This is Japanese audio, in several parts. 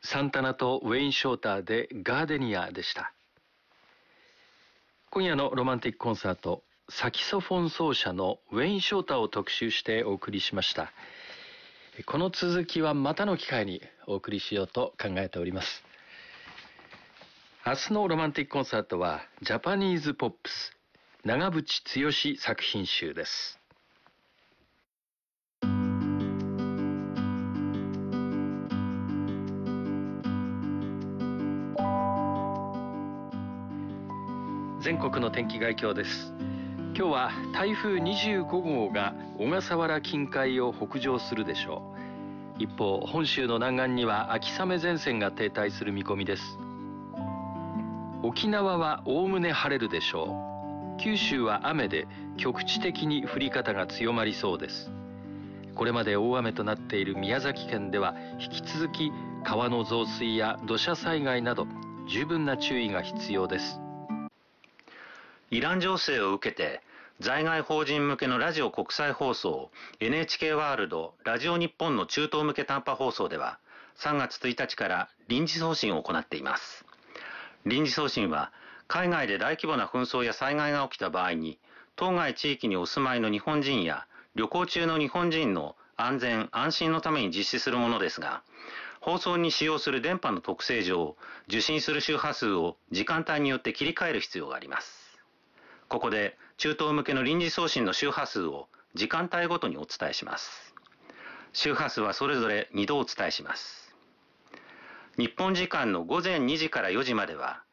サンタナとウェイン・ショーターでガーデニアでした。今夜のロマンティックコンサート、サキソフォン奏者のウェイン・ショーターを特集してお送りしました。この続きはまたの機会にお送りしようと考えております。明日のロマンティックコンサートはジャパニーズポップス長渕剛作品集です。全国の天気概況です。今日は台風25号が小笠原近海を北上するでしょう。一方、本州の南岸には秋雨前線が停滞する見込みです。沖縄はおおむね晴れるでしょう。九州は雨で局地的に降り方が強まりそうです。これまで大雨となっている宮崎県では引き続き川の増水や土砂災害など十分な注意が必要です。 イラン情勢を受けて在外邦人向けのラジオ国際放送 NHK ワールドラジオ日本の中東向け短波放送では3月1日から臨時送信を行っています。臨時送信は海外で大規模な紛争や災害が起きた場合に当該地域にお住まいの日本人や旅行中の日本人の安全安心のために実施するものですが、放送に使用する電波の特性上、受信する周波数を時間帯によって切り替える必要があります。ここで中東向けの臨時送信の周波数を時間帯ごとにお伝えします。周波数はそれぞれ2度お伝えします。日本時間の午前2時から4時までは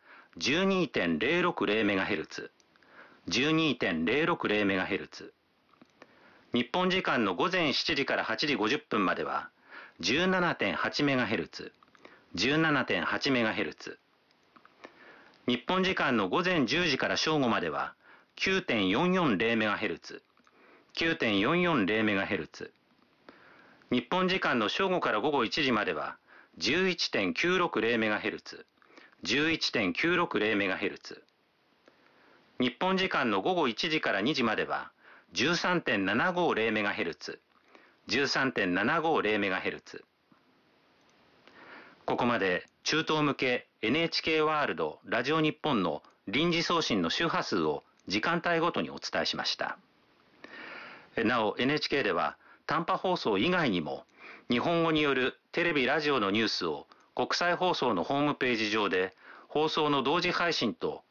12.060MHz、12.060MHz。日本時間の午前7時から8時50分までは 17.8MHz、17.8MHz。日本時間の午前10時から正午までは 9.440MHz、9.440MHz。日本時間の正午から午後1時までは 11.960MHz、11.960MHz。日本時間の午後1時から2時までは 13.750MHz、13.750MHz。ここまで中東向け NHK ワールドラジオ日本の臨時送信の周波数を時間帯ごとにお伝えしました。なお NHK では短波放送以外にも日本語によるテレビラジオのニュースを国際放送のホームページ上で放送の同時配信と